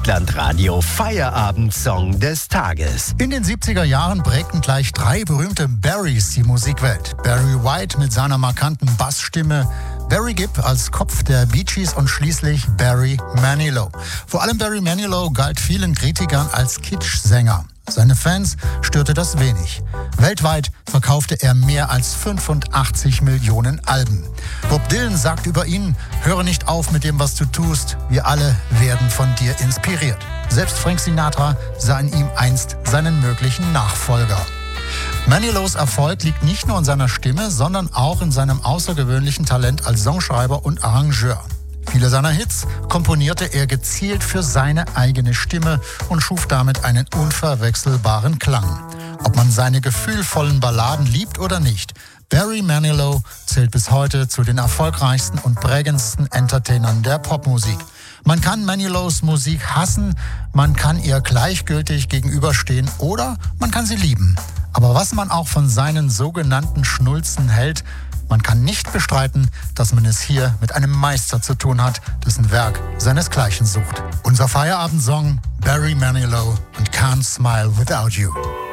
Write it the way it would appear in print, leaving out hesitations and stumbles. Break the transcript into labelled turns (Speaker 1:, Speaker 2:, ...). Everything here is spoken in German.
Speaker 1: Südlandradio Feierabendsong des Tages.
Speaker 2: In den 70er Jahren prägten gleich 3 berühmte Barrys die Musikwelt. Barry White mit seiner markanten Bassstimme, Barry Gibb als Kopf der Bee Gees und schließlich Barry Manilow. Vor allem Barry Manilow galt vielen Kritikern als Kitschsänger. Seine Fans störte das wenig. Weltweit verkaufte er mehr als 85 Millionen Alben. Bob Dylan sagt über ihn: Höre nicht auf mit dem, was du tust. Wir alle werden von dir inspiriert. Selbst Frank Sinatra sah in ihm einst seinen möglichen Nachfolger. Manilows Erfolg liegt nicht nur in seiner Stimme, sondern auch in seinem außergewöhnlichen Talent als Songschreiber und Arrangeur. Viele seiner Hits komponierte er gezielt für seine eigene Stimme und schuf damit einen unverwechselbaren Klang. Ob man seine gefühlvollen Balladen liebt oder nicht, Barry Manilow zählt bis heute zu den erfolgreichsten und prägendsten Entertainern der Popmusik. Man kann Manilows Musik hassen, man kann ihr gleichgültig gegenüberstehen oder man kann sie lieben. Aber was man auch von seinen sogenannten Schnulzen hält, man kann nicht bestreiten, dass man es hier mit einem Meister zu tun hat, dessen Werk seinesgleichen sucht. Unser Feierabendsong: Barry Manilow und Can't Smile Without You.